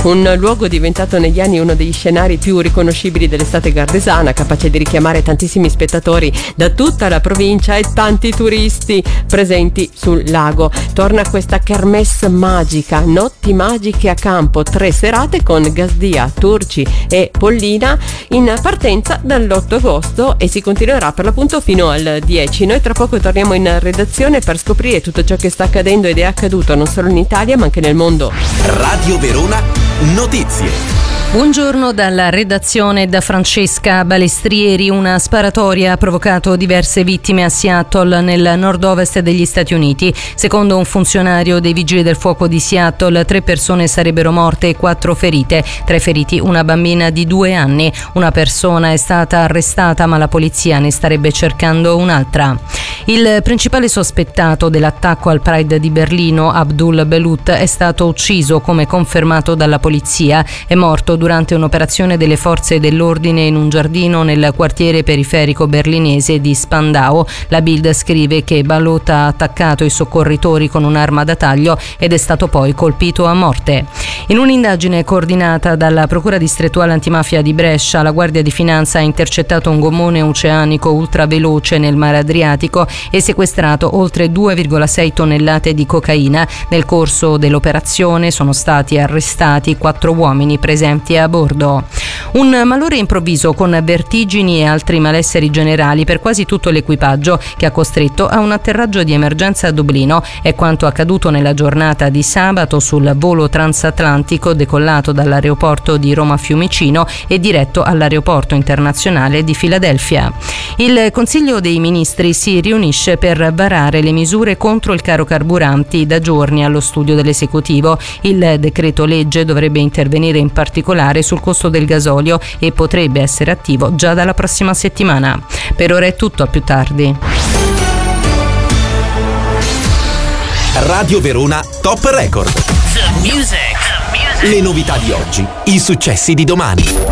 un luogo diventato negli anni uno degli scenari più riconoscibili dell'estate gardesana, capace di richiamare tantissimi spettatori da tutta la provincia e tanti turisti presenti sul lago. Torna questa kermesse magica, notti magiche a campo, 3 serate con Gasdia, Turci e Pollina, in partenza dall'8 agosto e si continuerà per l'appunto fino al 10. Noi tra poco torniamo in redazione per scoprire tutto ciò che sta accadendo ed è accaduto non solo in Italia ma anche nel mondo. Radio Verona Notizie. Buongiorno dalla redazione da Francesca Balestrieri. Una sparatoria ha provocato diverse vittime a Seattle, nel nord-ovest degli Stati Uniti. Secondo un funzionario dei Vigili del Fuoco di Seattle, 3 persone sarebbero morte e 4 ferite. 3 feriti, una bambina di 2 anni. Una persona è stata arrestata, ma la polizia ne starebbe cercando un'altra. Il principale sospettato dell'attacco al Pride di Berlino, Abdul Belut, è stato ucciso, come confermato dalla polizia. È morto durante un'operazione delle forze dell'ordine in un giardino nel quartiere periferico berlinese di Spandau. La Bild scrive che Belut ha attaccato i soccorritori con un'arma da taglio ed è stato poi colpito a morte. In un'indagine coordinata dalla Procura distrettuale antimafia di Brescia, la Guardia di Finanza ha intercettato un gommone oceanico ultraveloce nel Mare Adriatico e sequestrato oltre 2,6 tonnellate di cocaina. Nel corso dell'operazione sono stati arrestati 4 uomini presenti a bordo. Un malore improvviso con vertigini e altri malesseri generali per quasi tutto l'equipaggio, che ha costretto a un atterraggio di emergenza a Dublino. È quanto accaduto nella giornata di sabato sul volo transatlantico decollato dall'aeroporto di Roma Fiumicino e diretto all'aeroporto internazionale di Filadelfia. Il Consiglio dei Ministri si riunisce per varare le misure contro il caro carburanti, da giorni allo studio dell'esecutivo. Il decreto legge dovrebbe intervenire in particolare sul costo del gasolio e potrebbe essere attivo già dalla prossima settimana. Per ora è tutto, a più tardi. Radio Verona Top Record. The music. Le novità di oggi, i successi di domani.